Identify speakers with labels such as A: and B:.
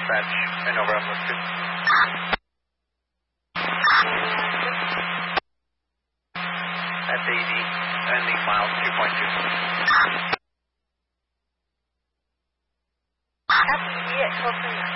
A: dispatch and over on West 2. That's 80, ending miles 2.2.
B: FD at 1239.